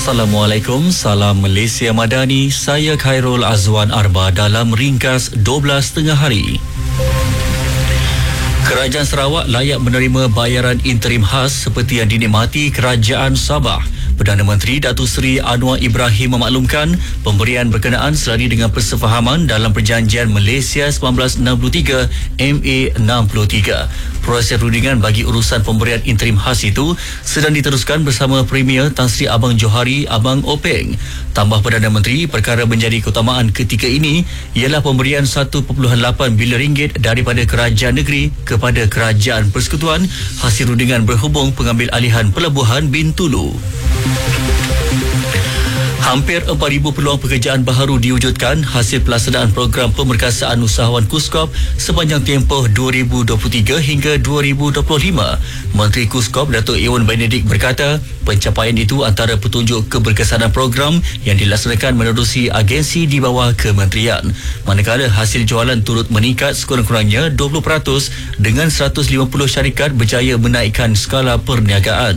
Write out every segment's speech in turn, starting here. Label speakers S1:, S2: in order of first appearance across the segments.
S1: Assalamualaikum, salam Malaysia Madani. Saya Khairul Azwan Arba dalam ringkas 12 tengah hari. Kerajaan Sarawak layak menerima bayaran interim khas seperti yang dinikmati Kerajaan Sabah. Perdana Menteri Datuk Seri Anwar Ibrahim memaklumkan pemberian berkenaan selari dengan persefahaman dalam Perjanjian Malaysia 1963 MA63. Proses rundingan bagi urusan pemberian interim khas itu sedang diteruskan bersama Premier Tan Sri Abang Johari Abang Openg. Tambah Perdana Menteri, perkara menjadi keutamaan ketika ini ialah pemberian 1.8 bilion ringgit daripada kerajaan negeri kepada Kerajaan Persekutuan hasil rundingan berhubung pengambil alihan Pelabuhan Bintulu. Hampir 4,000 peluang pekerjaan baharu diwujudkan hasil pelaksanaan program pemerkasaan usahawan KUSKOP sepanjang tempoh 2023 hingga 2025. Menteri KUSKOP Datuk Ewan Benedict berkata, pencapaian itu antara petunjuk keberkesanan program yang dilaksanakan menerusi agensi di bawah kementerian. Manakala hasil jualan turut meningkat sekurang-kurangnya 20% dengan 150 syarikat berjaya menaikkan skala perniagaan.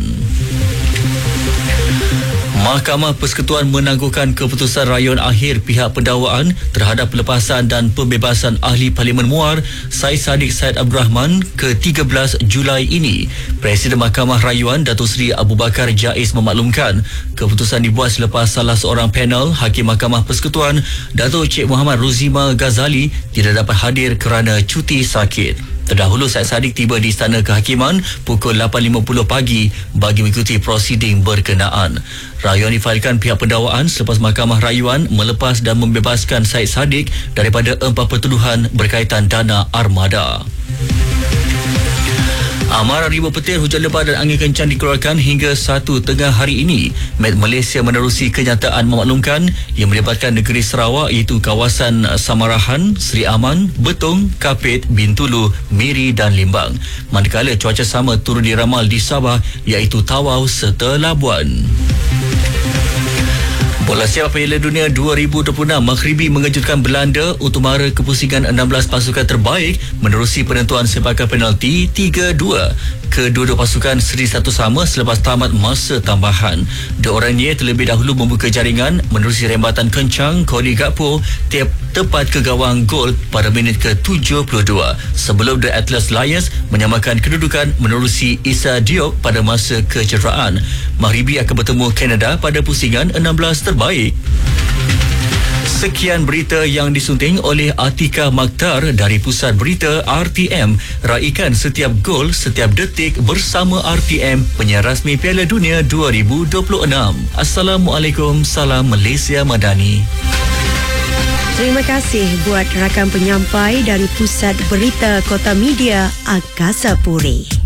S1: Mahkamah Persekutuan menangguhkan keputusan rayuan akhir pihak pendakwaan terhadap pelepasan dan pembebasan Ahli Parlimen Muar Syed Saddiq Syed Abdul Rahman ke-13 Julai ini. Presiden Mahkamah Rayuan Datuk Seri Abu Bakar Jaiz memaklumkan keputusan dibuat selepas salah seorang panel Hakim Mahkamah Persekutuan Datuk Cik Muhammad Ruzima Ghazali tidak dapat hadir kerana cuti sakit. Terdahulu Syed Saddiq tiba di Istana Kehakiman pukul 8.50 pagi bagi mengikuti prosiding berkenaan. Rayuan difailkan pihak pendakwaan selepas Mahkamah Rayuan melepas dan membebaskan Syed Saddiq daripada 4 pertuduhan berkaitan dana armada. Amaran ribuan petir, hujan lebat dan angin kencang dikeluarkan hingga 1 tengah hari ini. Met Malaysia menerusi kenyataan memaklumkan yang melibatkan negeri Sarawak iaitu kawasan Samarahan, Seri Aman, Betong, Kapit, Bintulu, Miri dan Limbang. Manakala cuaca sama turut diramal di Sabah iaitu Tawau serta Labuan. Bola Sepak Piala Dunia 2026 Maghribi mengejutkan Belanda untuk mara kepusingan 16 pasukan terbaik menerusi penentuan sepakan penalti 3-2. Kedua-dua pasukan seri satu sama selepas tamat masa tambahan. De Oranje terlebih dahulu membuka jaringan menerusi rembatan kencang Cody Gakpo tepat ke gawang gol pada minit ke-72 sebelum The Atlas Lions menyamakan kedudukan menerusi Issa Diop pada masa kecederaan. Maghribi akan bertemu Kanada pada pusingan 16 terbaik. Sekian berita yang disunting oleh Atika Makhtar dari Pusat Berita RTM. Raikan setiap gol, setiap detik bersama RTM, penyiar rasmi Piala Dunia 2026. Assalamualaikum, salam Malaysia Madani.
S2: Terima kasih buat rakan penyampai dari Pusat Berita Kota Media Angkasa Puri.